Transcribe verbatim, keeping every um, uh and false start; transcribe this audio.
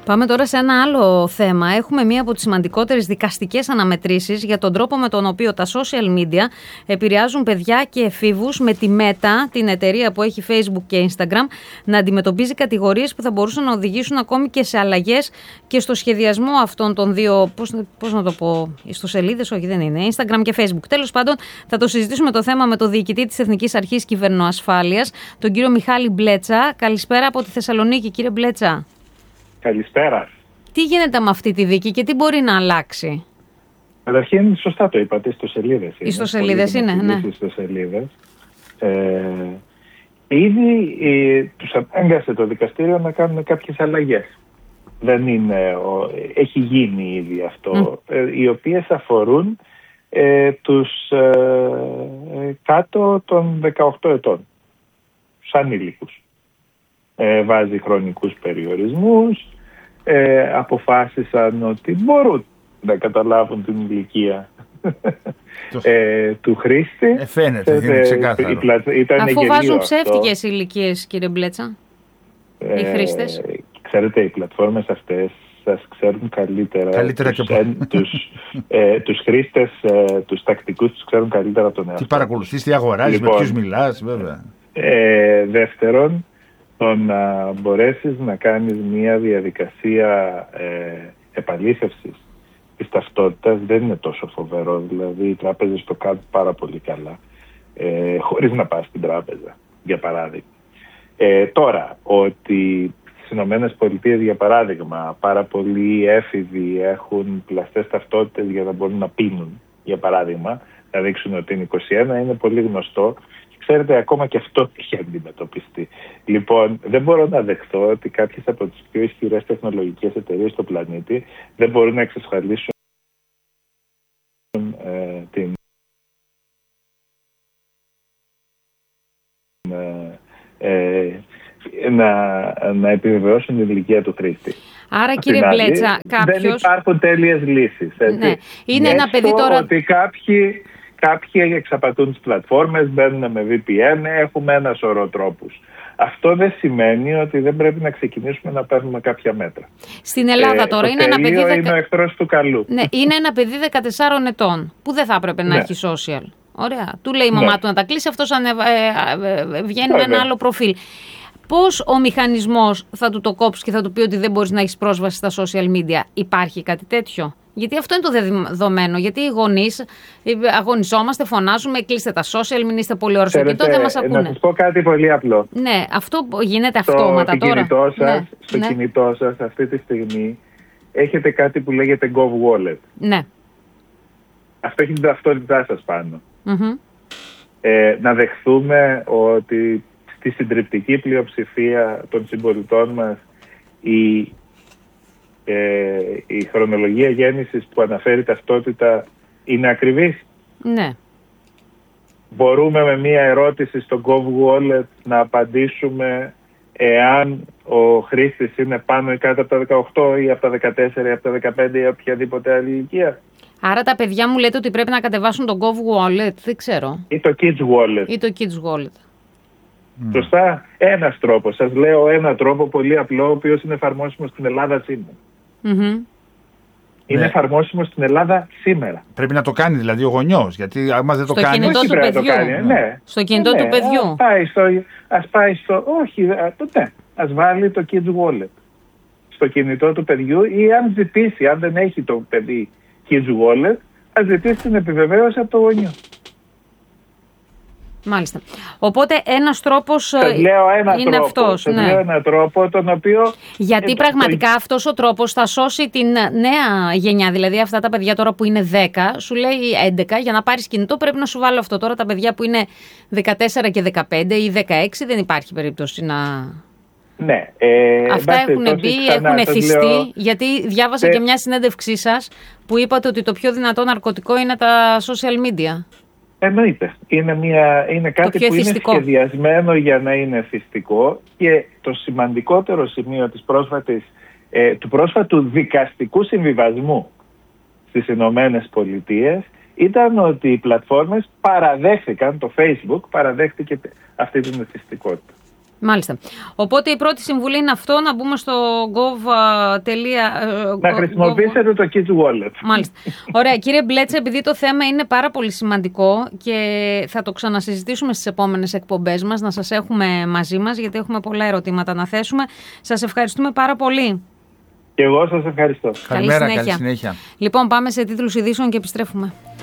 Πάμε τώρα σε ένα άλλο θέμα. Έχουμε μία από τις σημαντικότερες δικαστικές αναμετρήσεις για τον τρόπο με τον οποίο τα social media επηρεάζουν παιδιά και εφήβους, με τη Meta, την εταιρεία που έχει Facebook και Instagram, να αντιμετωπίζει κατηγορίες που θα μπορούσαν να οδηγήσουν ακόμη και σε αλλαγές και στο σχεδιασμό αυτών των δύο, πώς, πώς να το πω, ιστοσελίδες, όχι δεν είναι, Instagram και Facebook. Τέλος πάντων, θα το συζητήσουμε το θέμα με τον διοικητή της Εθνικής Αρχής Κυβερνοασφάλειας, τον κύριο Μιχάλη Μπλέτσα. Καλησπέρα από τη Θεσσαλονίκη, κύριε Μπλέτσα. Καλησπέρα. Τι γίνεται με αυτή τη δίκη και τι μπορεί να αλλάξει? Καταρχήν, σωστά το είπατε, ιστοσελίδες. Ιστοσελίδες είναι, ναι. Ιστοσελίδες. Ε, ήδη ε, τους ανάγκασε το δικαστήριο να κάνουν κάποιες αλλαγές. Δεν είναι, ο, έχει γίνει ήδη αυτό, mm. ε, οι οποίες αφορούν ε, τους ε, ε, κάτω των δεκαοκτώ ετών, τους ανήλικους. Ε, βάζει χρονικούς περιορισμούς, ε, αποφάσισαν ότι μπορούν να καταλάβουν την ηλικία ε, του χρήστη. Ε, φαίνεται, είναι ξεκάθαρο. Αφού βάζουν ψεύτικες ηλικίες, κύριε Μπλέτσα, ε, οι χρήστες. Ξέρετε, οι πλατφόρμες αυτές σας ξέρουν καλύτερα, καλύτερα τους, και ε, τους, ε, τους χρήστες, ε, τους τακτικούς τους ξέρουν καλύτερα από τον εαυτό. Τι παρακολουθείς, τι αγοράζεις, λοιπόν, με ποιους μιλάς, βέβαια. Ε, δεύτερον, το να μπορέσεις να κάνεις μια διαδικασία ε, επαλήθευσης της ταυτότητας δεν είναι τόσο φοβερό. Δηλαδή οι τράπεζες το κάνουν πάρα πολύ καλά, ε, χωρίς να πας στην τράπεζα, για παράδειγμα. Ε, τώρα, ότι στις Ηνωμένες Πολιτείες, για παράδειγμα, πάρα πολλοί έφηβοι έχουν πλαστές ταυτότητες για να μπορούν να πίνουν, για παράδειγμα, να δείξουν ότι είναι είκοσι ένα, είναι πολύ γνωστό. Ξέρετε, ακόμα και αυτό έχει αντιμετωπιστεί. Λοιπόν, δεν μπορώ να δεχθώ ότι κάποιες από τις πιο ισχυρές τεχνολογικές εταιρείες στο πλανήτη δεν μπορούν να εξασφαλίσουν ε, την, ε, ε, να, να επιβεβαιώσουν την ηλικία του χρήστη. Άρα, κύριε Μπλέτσα, κάποιος... Δεν υπάρχουν τέλειες λύσεις. Ναι. Είναι ένα παιδί τώρα... ότι κάποιοι... Κάποιοι εξαπατούν τις πλατφόρμες, μπαίνουν με βι πι εν, έχουμε ένα σωρό τρόπους. Αυτό δεν σημαίνει ότι δεν πρέπει να ξεκινήσουμε να παίρνουμε κάποια μέτρα. Στην Ελλάδα ε, τώρα είναι ένα παιδί... δεκα... είναι ο εχθρός του καλού. Ναι, είναι ένα παιδί δεκατεσσάρων ετών που δεν θα έπρεπε να ναι. έχει social. Ωραία. Του λέει η μαμά ναι. του να τα κλείσει, αυτός ανε... ε, ε, βγαίνει Βέβαια. με ένα άλλο προφίλ. Πώς ο μηχανισμός θα του το κόψει και θα του πει ότι δεν μπορείς να έχεις πρόσβαση στα social media? Υπάρχει κάτι τέτοιο? Γιατί αυτό είναι το δεδομένο. Γιατί οι γονείς αγωνιζόμαστε, φωνάζουμε, κλείστε τα social, μην είστε πολύ ώρες στο κινητό, δεν μας ακούνε. Να σας πω κάτι πολύ απλό. Ναι, αυτό γίνεται αυτόματα τώρα. Κινητό σας, ναι, στο ναι. κινητό σας αυτή τη στιγμή έχετε κάτι που λέγεται GovWallet. Ναι. Αυτό έχει την ταυτότητά σας πάνω. Mm-hmm. Ε, να δεχθούμε ότι στη συντριπτική πλειοψηφία των συμπολιτών μας η Ε, η χρονολογία γέννησης που αναφέρει ταυτότητα είναι ακριβής. Ναι. Μπορούμε με μία ερώτηση στο GovWallet να απαντήσουμε εάν ο χρήστης είναι πάνω ή κάτω από τα δεκαοκτώ ή από τα δεκατέσσερα ή από τα δεκαπέντε ή οποιαδήποτε άλλη ηλικία? Άρα τα παιδιά μου λέτε ότι πρέπει να κατεβάσουν το GovWallet, δεν ξέρω. Ή το Kids Wallet. Ή το Kids Wallet. Σωστά. Ένας τρόπος. Σας λέω ένα τρόπο πολύ απλό, ο οποίος είναι εφαρμόσιμο στην Ελλάδα σήμερα. Mm-hmm. Είναι ναι. εφαρμόσιμο στην Ελλάδα σήμερα. Πρέπει να το κάνει δηλαδή ο γονιός, γιατί άμα δεν το στο κάνει... Κινητό όχι του πρέπει παιδιού. Να το κάνει, ναι. Στο κινητό ναι. του παιδιού. Ας πάει στο... Ας πάει στο όχι, ναι. Ας βάλει το Kids Wallet στο κινητό του παιδιού ή αν ζητήσει, αν δεν έχει το παιδί Kids Wallet, ας ζητήσει την επιβεβαίωση από το γονιό. Μάλιστα. Οπότε ένας τρόπος ένα είναι τρόπο, αυτός. Ναι. λέω ένα τρόπο τον οποίο... Γιατί ε, πραγματικά το... αυτός ο τρόπος θα σώσει την νέα γενιά. Δηλαδή αυτά τα παιδιά τώρα που είναι δέκα, σου λέει έντεκα, για να πάρεις κινητό πρέπει να σου βάλω αυτό. Τώρα τα παιδιά που είναι δεκατέσσερα και δεκαπέντε ή δεκαέξι δεν υπάρχει περίπτωση να... Ναι, ε, αυτά έχουν μπει, έχουν εθιστεί, λέω... γιατί διάβασα ε... και μια συνέντευξή σας που είπατε ότι το πιο δυνατό ναρκωτικό είναι τα social media. Εννοείται. Είναι, μια, είναι κάτι που εθιστικό. Είναι σχεδιασμένο για να είναι εθιστικό και το σημαντικότερο σημείο της πρόσφατης, ε, του πρόσφατου δικαστικού συμβιβασμού στις Ηνωμένες Πολιτείες ήταν ότι οι πλατφόρμες παραδέχθηκαν, το Facebook παραδέχτηκε αυτή την εθιστικότητα. Μάλιστα. Οπότε η πρώτη συμβουλή είναι αυτό, να μπούμε στο gov. Να χρησιμοποιήσετε το Kids Wallet. Μάλιστα. Ωραία. Κύριε Μπλέτσα, επειδή το θέμα είναι πάρα πολύ σημαντικό και θα το ξανασυζητήσουμε στις επόμενες εκπομπές μας, να σας έχουμε μαζί μας, γιατί έχουμε πολλά ερωτήματα να θέσουμε. Σας ευχαριστούμε πάρα πολύ. Και εγώ σας ευχαριστώ. Καλημέρα, καλή συνέχεια. Λοιπόν, πάμε σε τίτλους ειδήσεων και επιστρέφουμε.